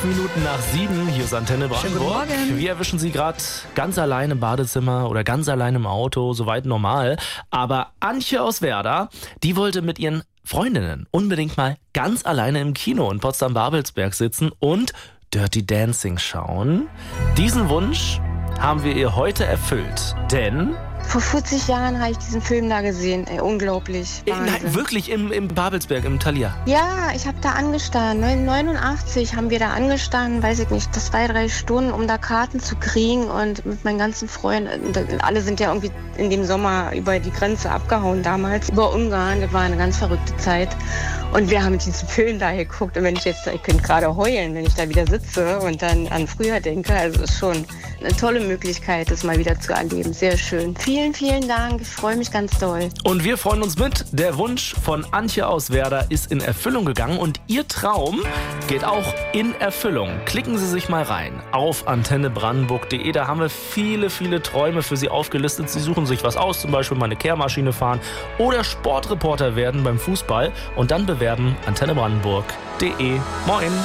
7:05. Hier ist Antenne Brandenburg. Schönen guten Morgen. Wir erwischen Sie gerade ganz allein im Badezimmer oder ganz allein im Auto, soweit normal. Aber Antje aus Werder, die wollte mit ihren Freundinnen unbedingt mal ganz alleine im Kino in Potsdam-Babelsberg sitzen und Dirty Dancing schauen. Diesen Wunsch haben wir ihr heute erfüllt, denn... Vor 40 Jahren habe ich diesen Film da gesehen. Ey, unglaublich. Wahnsinn. Nein, wirklich im Babelsberg, im Thalia. Ja, ich habe da angestanden. 1989 haben wir da angestanden, weiß ich nicht, 2-3 Stunden, um da Karten zu kriegen. Und mit meinen ganzen Freunden, alle sind ja irgendwie in dem Sommer über die Grenze abgehauen damals, über Ungarn. Das war eine ganz verrückte Zeit. Und wir haben diesen Film da geguckt. Und ich könnte gerade heulen, wenn ich da wieder sitze und dann an früher denke. Also es ist schon eine tolle Möglichkeit, das mal wieder zu erleben. Sehr schön. Vielen, vielen Dank. Ich freue mich ganz doll. Und wir freuen uns mit. Der Wunsch von Antje aus Werder ist in Erfüllung gegangen und Ihr Traum geht auch in Erfüllung. Klicken Sie sich mal rein auf antennebrandenburg.de. Da haben wir viele, viele Träume für Sie aufgelistet. Sie suchen sich was aus, zum Beispiel mal eine Kehrmaschine fahren oder Sportreporter werden beim Fußball und dann bewerben antennebrandenburg.de. Moin!